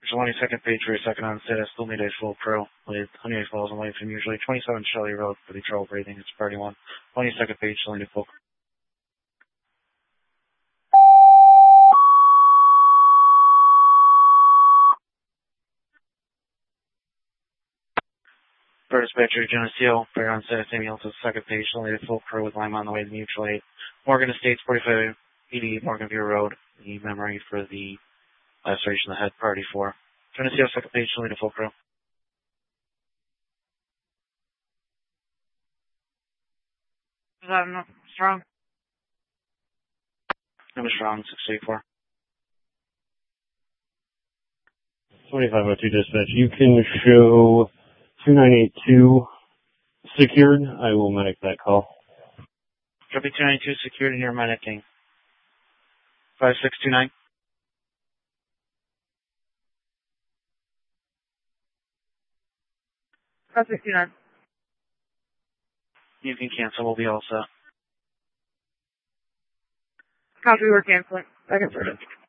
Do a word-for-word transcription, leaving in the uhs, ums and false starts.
twenty-second page for your second onset. I still need a full pro with Honey Falls and Light from usually twenty-seven Shelley Road for the trouble breathing. It's party one. twenty-second page, still need a full. For dispatcher, Geneseo, for your onset, Samuel to the second page, still need a full pro with Lime on the way to mutual aid. Morgan Estates, forty-five eighty Morgan View Road. The memory for the laceration of the head, party four. Geneseo, second page, still need a full pro. Is that enough? Strong? Number strong, six eighty-four. twenty-five oh two dispatch. You can show two nine eight two secured. I will medic that call. Copy two ninety-two secured and you're medicing. five six two nine. five six two nine. You can cancel, we'll be all set. Copy, we're canceling. Second verdict.